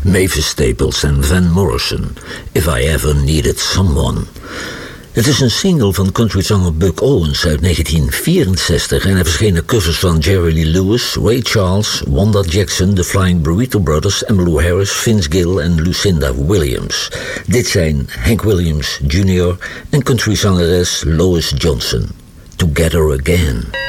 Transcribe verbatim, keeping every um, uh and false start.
Mavis Staples en Van Morrison, If I Ever Needed Someone. Het is een single van countryzanger Buck Owens uit negentien vierenzestig en er verschenen covers van Jerry Lee Lewis, Ray Charles, Wanda Jackson, The Flying Burrito Brothers, Emmylou Harris, Vince Gill en Lucinda Williams. Dit zijn Hank Williams junior en countryzangeres Lois Johnson. Together Again.